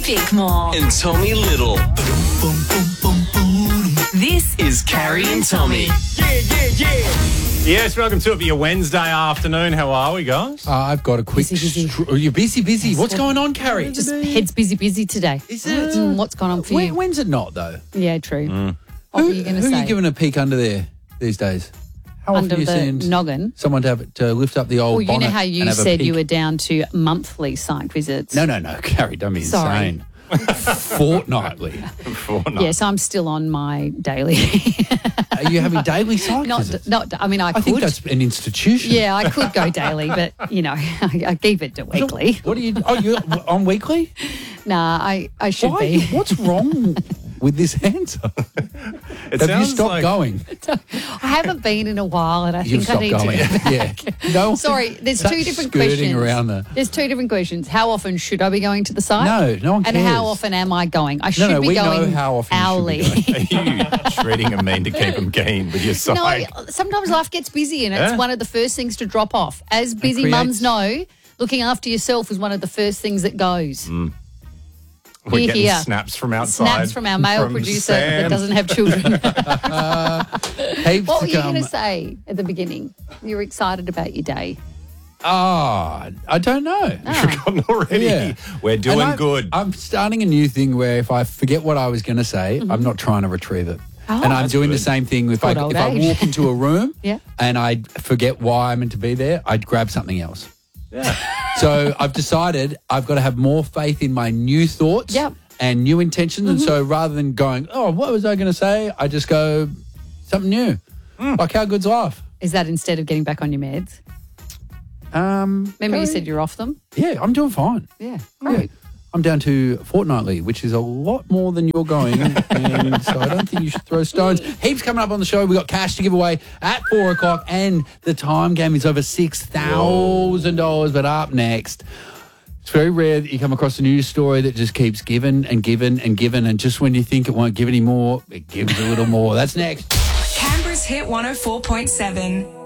Bickmore. And Tommy Little. This is Carrie and Tommy. Yes, welcome to it for your Wednesday afternoon. How are we, guys? I've got a quick... Busy. You're busy. What's going on, Carrie? Just head's busy today. Is it? What's gone on for you? When's it not, though? Yeah, true. What were you going to Who say? are you giving a peek under there these days? How Under often are you the seeing noggin? someone to lift up the old Well, you bonnet know how and you have a said peek? you were down to monthly site visits? No, Carrie, don't be Sorry. insane. Fortnightly. Fortnight. Yes, I'm still on my daily. Are you having daily site visits? I mean, I could. I think that's an institution. Yeah, I could go daily, but, I keep it to weekly. What are you... Oh, you're on weekly? Nah, I should Why? be. What's wrong with this answer? It Have you sounds stopped like- going? I haven't been in a while, and I You've think I stopped need going. to. Yeah. No, Sorry, there's stop two different skirting questions. around the... There's two different questions. How often should I be going to the site? No one And cares. how often am I going? I should be we know going how often hourly. you should be going. Are you treating them mean to keep them keen with your side? No, sometimes life gets busy, and it's Yeah. one of the first things to drop off. As busy creates- mums know, looking after yourself is one of the first things that goes. We're getting here. snaps from outside. Snaps from our male from producer Sam. that doesn't have children. Heaps What to were you come. going to say at the beginning? You were excited about your day. I don't know. Forgotten already. Yeah. We're doing And good. I'm starting a new thing where if I forget what I was going to say, I'm not trying to retrieve it. and I'm that's doing good. the same thing if I Good old walk age. into a room Yeah. and I forget why I'm meant to be there, I'd grab something else. Yeah. So I've decided I've got to have more faith in my new thoughts Yep. and new intentions. And so rather than going, oh, what was I going to say? I just go something new. Like how good's life? Is that instead of getting back on your meds? Remember you said you're off them? Yeah, I'm doing fine. Yeah. Yeah. I'm down to fortnightly, which is a lot more than you're going, and so I don't think you should throw stones. Heaps coming up on the show. We've got cash to give away at 4 o'clock, and the time game is over $6,000. But up next, it's very rare that you come across a news story that just keeps giving and giving and giving, and just when you think it won't give any more, it gives a little more. That's next. Canberra's Hit 104.7.